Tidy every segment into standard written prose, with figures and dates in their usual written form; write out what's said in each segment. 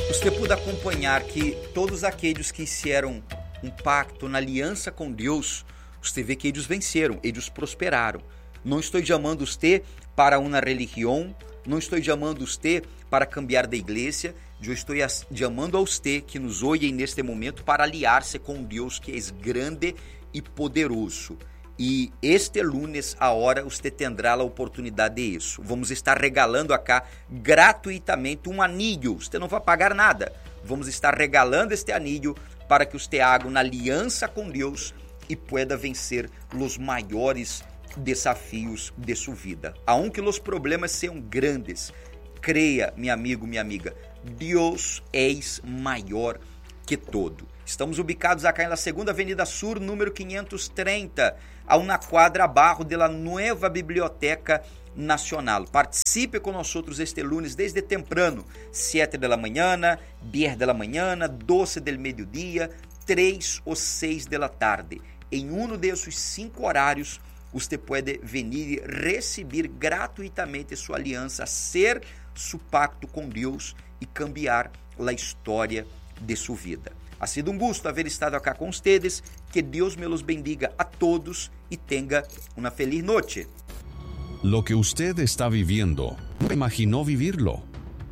Você pode acompanhar que todos aqueles que fizeram um pacto na aliança com Deus, você vê que eles venceram, eles prosperaram. Não estou chamando você para uma religião, não estou chamando você para cambiar de igreja, eu estou chamando a você que nos ouve neste momento para aliar-se com Deus que é grande e poderoso. E este lunes, a hora, você terá a oportunidade de isso. Vamos estar regalando acá gratuitamente um anillo. Você não vai pagar nada. Vamos estar regalando este anillo para que você haga uma aliança com Deus e pueda vencer os maiores desafios de sua vida. Aunque os problemas sejam grandes, creia, meu amigo, minha amiga, Deus é maior que todo. Estamos ubicados acá na Segunda Avenida Sur, número 530, a uma quadra abaixo da nova Biblioteca Nacional. Participe com nós este lunes desde temprano, 7 da manhã, 10 da manhã, 12 del meio-dia, 3 ou 6 da tarde. Em um desses 5 horários, você pode venir e receber gratuitamente sua aliança, ser seu pacto com Deus e cambiar a história de sua vida. Ha sido um gosto haver estado acá com ustedes. Que Deus me los bendiga a todos y tenga una feliz noche. Lo que usted está viviendo, ¿no imaginó vivirlo?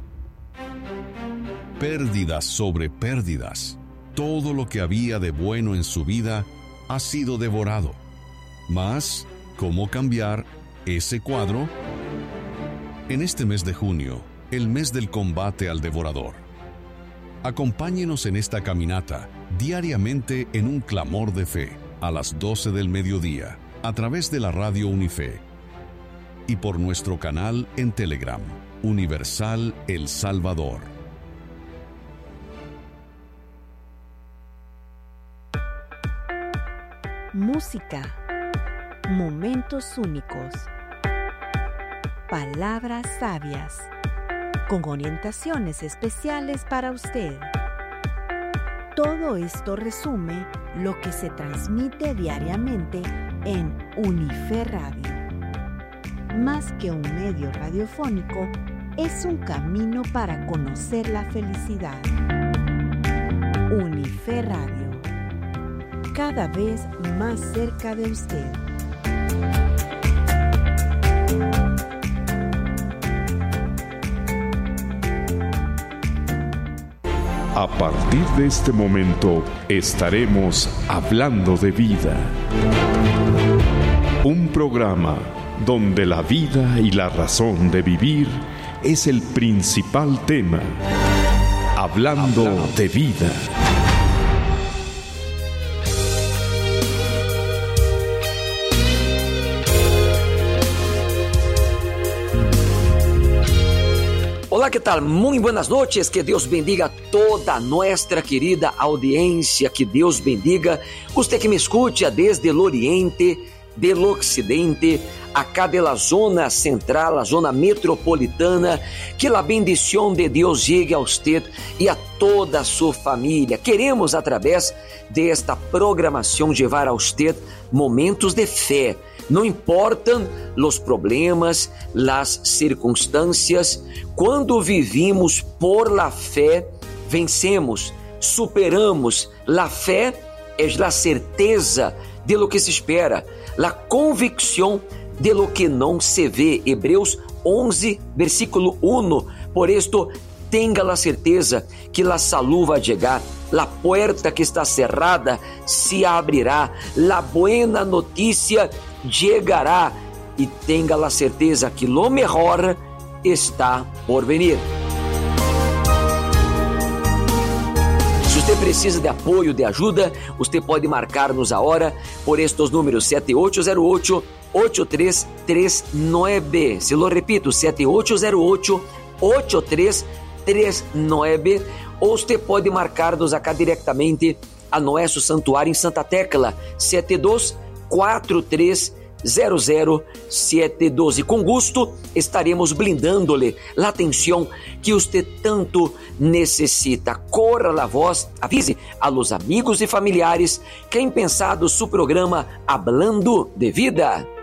Pérdidas sobre pérdidas. Todo lo que había de bueno en su vida ha sido devorado. Mas, ¿cómo cambiar ese cuadro? En este mes de junio, el mes del combate al devorador. Acompáñenos en esta caminata diariamente en un clamor de fe a las 12 del mediodía a través de la radio Unife y por nuestro canal en Telegram, Universal El Salvador. Música, momentos únicos, palabras sabias, con orientaciones especiales para usted. Todo esto resume lo que se transmite diariamente en Unife Radio. Más que un medio radiofónico, es un camino para conocer la felicidad. Unife Radio, cada vez más cerca de usted. A partir de este momento estaremos hablando de vida. Un programa donde la vida y la razón de vivir es el principal tema. Hablando de vida. Olá, ¿qué tal? Muy buenas noches, que Dios bendiga toda nuestra querida audiencia, que Dios bendiga usted que me escucha desde el oriente, del occidente, acá de la zona central, la zona metropolitana, que la bendición de Dios llegue a usted y a toda su familia. Queremos a través de esta programación llevar a usted momentos de fe. Não importam os problemas, as circunstâncias, quando vivimos por la fé, vencemos, superamos. La fé é a certeza de lo que se espera, la convicção de lo que não se vê. Hebreus 11, versículo 1. Por esto, tenga la certeza que la salud va a llegar, la puerta que está cerrada se abrirá, la buena noticia llegará e tenha a certeza que lo mejor está por venir. Se você precisa de apoio, de ajuda, você pode marcar-nos a hora por estes números 7808-8339. Se lo repito, 7808-8339. Ou você pode marcar-nos acá diretamente a nosso santuário em Santa Tecla, 724300-712. Com gosto estaremos blindando-lhe a atenção que você tanto necessita. Corra a voz, avise a los amigos e familiares que têm pensado su programa Hablando de Vida.